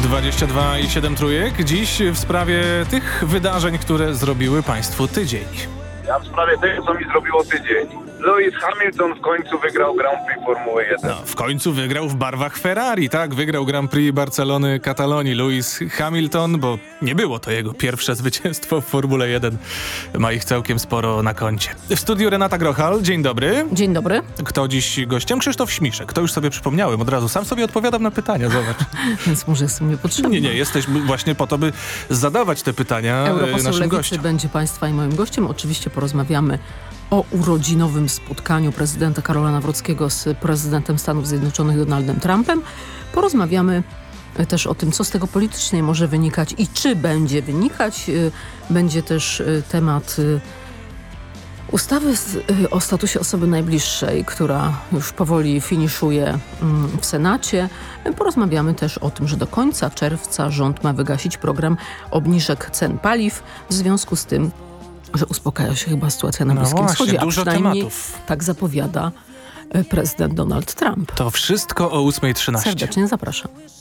22,7 trójek. Dziś w sprawie tych wydarzeń, które zrobiły państwu tydzień. Ja w sprawie tego, co mi zrobiło tydzień. Lewis Hamilton w końcu wygrał Grand Prix Formuły 1. No, w końcu wygrał w barwach Ferrari, tak? Wygrał Grand Prix Barcelony, Katalonii. Lewis Hamilton, bo nie było to jego pierwsze zwycięstwo w Formule 1. Ma ich całkiem sporo na koncie. W studiu Renata Grochal, dzień dobry. Dzień dobry. Kto dziś gościem? Krzysztof Śmiszek. To już sobie przypomniałem od razu. Sam sobie odpowiadam na pytania, zobacz. Więc może jest mi potrzebny. Nie, jesteś właśnie po to, by zadawać te pytania Europoseł naszym Lewicy gościom. będzie państwa i moim gościem. Oczywiście porozmawiamy o urodzinowym spotkaniu prezydenta Karola Nawrockiego z prezydentem Stanów Zjednoczonych Donaldem Trumpem. Porozmawiamy też o tym, co z tego politycznie może wynikać i czy będzie wynikać. Będzie też temat ustawy o statusie osoby najbliższej, która już powoli finiszuje w Senacie. Porozmawiamy też o tym, że do końca czerwca rząd ma wygasić program obniżek cen paliw w związku z tym, że uspokaja się chyba sytuacja na Bliskim Wschodzie, a dużo przynajmniej tematów. tak zapowiada prezydent Donald Trump. To wszystko o 8:13. Serdecznie zapraszam.